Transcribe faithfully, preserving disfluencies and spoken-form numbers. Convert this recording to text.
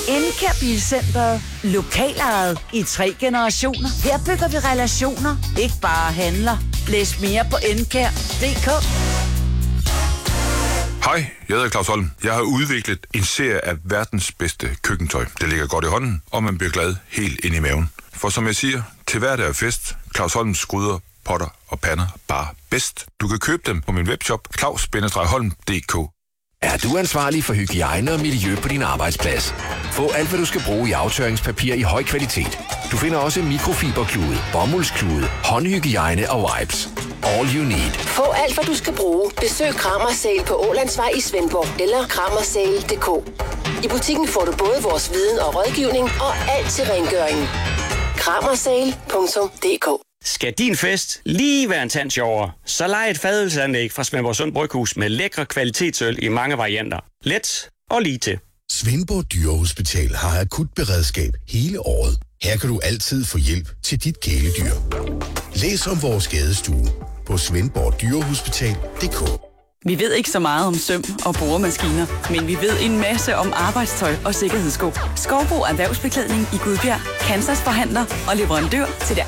Encare Bilcenteret. Lokalejet i tre generationer. Her bygger vi relationer, ikke bare handler. Læs mere på encare punktum d k. Hej, jeg hedder Claus Holm. Jeg har udviklet en serie af verdens bedste køkkentøj. Det ligger godt i hånden, og man bliver glad helt ind i maven. For som jeg siger, til hverdag er fest. Claus Holms gryder, potter og pander bare bedst. Du kan købe dem på min webshop claus bindestreg holm punktum d k. Er du ansvarlig for hygiejne og miljø på din arbejdsplads? Få alt, hvad du skal bruge i aftørringspapir i høj kvalitet. Du finder også mikrofiberklude, bomuldsklude, håndhygiejne og wipes. All you need. Få alt, hvad du skal bruge. Besøg Kramer på Ålandsvej i Svendborg eller kramersale punktum d k. I butikken får du både vores viden og rådgivning og alt til rengøring. kramersale punktum d k. Skal din fest lige være en tand sjovere, så lej et fadølsanlæg fra Svendborg Sund Bryghus med lækre kvalitetsøl i mange varianter. Let og lige til. Svendborg Dyrehospital har akut beredskab hele året. Her kan du altid få hjælp til dit kæledyr. Læs om vores skadestue på svendborg dyrehospital punktum d k. Vi ved ikke så meget om søm og boremaskiner, men vi ved en masse om arbejdstøj og sikkerhedssko. Skovbo Erhvervsbeklædning i Gudbjerg, Kansas forhandler og leverandør til det